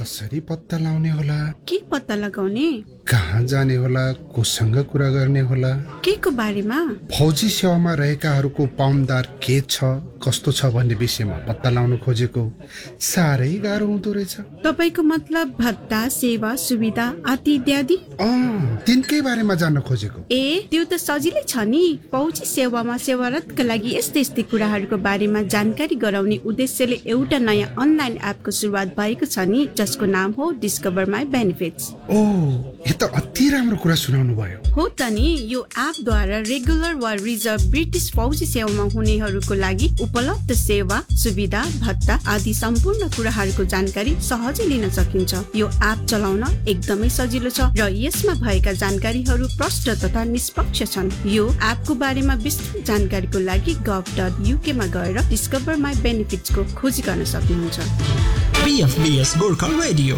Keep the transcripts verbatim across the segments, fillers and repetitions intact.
कसरी पत्ता लाउने होला? के पत्ता लगाउने? कहाँ जाने होला? कोसँग कुरा गर्ने होला? के को बारेमा? फौजी सेवामा रहेकाहरूको पाउन्दार के छ, कस्तो छ भन्ने विषयमा पत्ता लाउन खोजेको। साह्रै गाह्रो हुँदो रहेछ। तपाईको मतलब भत्ता, सेवा, सुविधा आदि इत्यादि? अँ, तिनकै बारेमा जान्न खोजेको। ए, त्यो त सजिलै छ नि। फौजी सेवामा सेवारतका लागि यस्तै यस्तै कुराहरूको बारेमा जानकारी गराउने उद्देश्यले एउटा नयाँ अनलाइन एपको सुरुवात भएको छ नि, जसको नाम हो डिस्कभर माई बेनिफिट्स। ओ, यो त अति राम्रो कुरा सुनाउनु भयो। हो त नि। यो एपद्वारा रेगुलर वा रिजर्भ ब्रिटिस फौजी सेवामा हुनेहरूको लागि उपलब्ध सेवा, सुविधा, भत्ता आदि सम्पूर्ण कुराहरूको जानकारी सहजै लिन सकिन्छ। यो एप चलाउन एकदमै सजिलो छ र यसमा भएका जानकारीहरू प्रष्ट तथा निष्पक्ष छन्। यो एपको बारेमा विस्तृत जानकारीको लागि गभ डट युके मा गएर डिस्कभर माई बेनिफिट्स को खोजी गर्न सक्नुहुन्छ। बीएफबीएस गोर्खा रेडियो।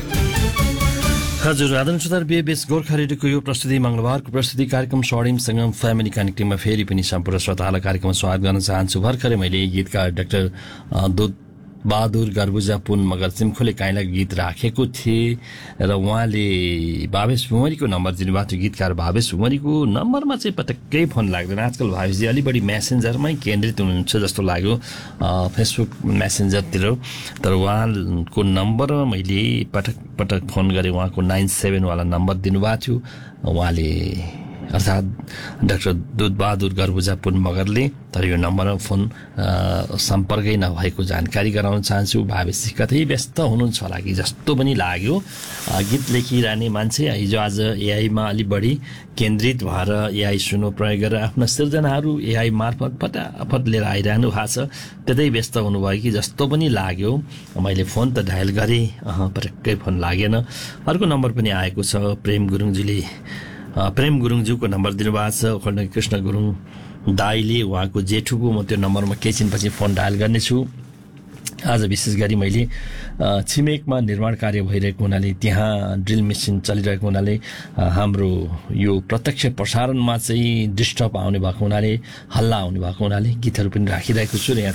हजुर, आदरणीय श्रोता, बीएफबीएस गोर्खा रेडियोको यो प्रस्तुति मंगलबारको प्रस्तुति कार्यक्रम स्वर्णिमसँग फ्यामिली कनेक्टिङमा फेरि पनि सम्पूर्ण श्रोताहरूलाई कार्यक्रममा स्वागत गर्न चाहन्छु। भर्खरै मैले गीतकार डाक्टर दुध बहादुर गर्बुजा पुन मगर चिम्खोले काइँला गीत राखेको थिएँ र उहाँले भावेश भुमरीको नम्बर दिनुभएको थियो। गीतकार भावेश भुमरीको नम्बरमा चाहिँ पटक्कै फोन लाग्दैन। आजकल भावेशजी अलि बढी मेसेन्जरमै केन्द्रित हुनुहुन्छ जस्तो लाग्यो, फेसबुक मेसेन्जरतिर। तर उहाँको नम्बरमा मैले पटक पटक फोन गरेँ। उहाँको नाइन सेभेनवाला नम्बर दिनुभएको थियो उहाँले, अर्थात् डाक्टर दुधबहादुर गर्बुजा पुन मगरले। तर यो नम्बरमा फोन सम्पर्कै नभएको जानकारी गराउन चाहन्छु। भावेशजी कतै व्यस्त हुनुहुन्छ होला कि जस्तो पनि लाग्यो। गीत लेखिरहने मान्छे हिजो आज एआईमा अलि बढी केन्द्रित भएर एआई सुनो प्रयोग गरेर आफ्ना सृजनाहरू एआई मार्फत फटाफट लिएर आइरहनु भएको छ। त्यतै व्यस्त हुनुभयो कि जस्तो पनि लाग्यो। मैले फोन त डायल गरेँ, पटक्कै फोन लागेन। अर्को नम्बर पनि आएको छ, प्रेम गुरुङजीले प्रेम गुरुङज्यूको नम्बर दिनुभएको छ। ओखलडा कृष्ण गुरुङ दाईले उहाँको जेठुको, म त्यो नम्बरमा केही छिनपछि फोन डायल गर्नेछु। आज विशेष गरी मैले छिमेकमा निर्माण कार्य भइरहेको हुनाले, त्यहाँ ड्रिल मेसिन चलिरहेको हुनाले हाम्रो यो प्रत्यक्ष प्रसारणमा चाहिँ डिस्टर्ब आउने भएको हुनाले, हल्ला आउने भएको हुनाले गीतहरू पनि राखिरहेको छु र यहाँ